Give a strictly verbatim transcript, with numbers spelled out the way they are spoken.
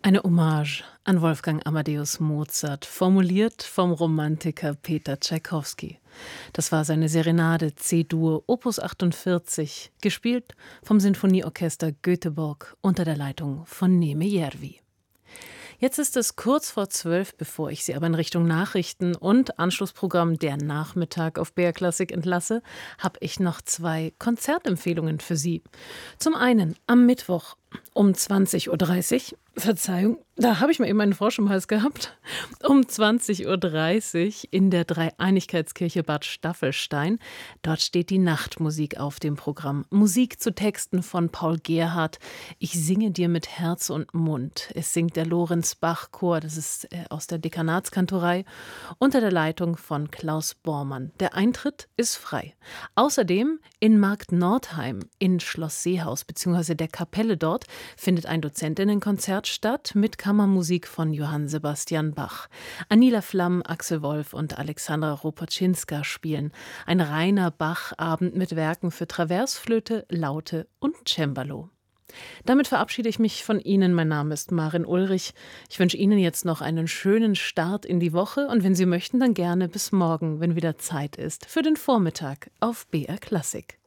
Eine Hommage an Wolfgang Amadeus Mozart, formuliert vom Romantiker Peter Tschaikowski. Das war seine Serenade C-Dur Opus achtundvierzig, gespielt vom Sinfonieorchester Göteborg unter der Leitung von Neeme Järvi. Jetzt ist es kurz vor zwölf, bevor ich Sie aber in Richtung Nachrichten und Anschlussprogramm Der Nachmittag auf B R Klassik entlasse, habe ich noch zwei Konzertempfehlungen für Sie. Zum einen am Mittwoch um zwanzig Uhr dreißig, Verzeihung, da habe ich mal eben einen Frosch im Hals gehabt, um zwanzig Uhr dreißig in der Dreieinigkeitskirche Bad Staffelstein. Dort steht die Nachtmusik auf dem Programm. Musik zu Texten von Paul Gerhardt. Ich singe dir mit Herz und Mund. Es singt der Lorenz Bach Chor, das ist äh, aus der Dekanatskantorei, unter der Leitung von Klaus Bormann. Der Eintritt ist frei. Außerdem in Markt Nordheim in Schloss Seehaus bzw. der Kapelle dort findet ein Dozentinnenkonzert statt mit Kammermusik von Johann Sebastian Bach. Anila Flamm, Axel Wolf und Alexandra Ropoczynska spielen. Ein reiner Bach-Abend mit Werken für Traversflöte, Laute und Cembalo. Damit verabschiede ich mich von Ihnen. Mein Name ist Maren Ulrich. Ich wünsche Ihnen jetzt noch einen schönen Start in die Woche und wenn Sie möchten, dann gerne bis morgen, wenn wieder Zeit ist, für den Vormittag auf B R Klassik.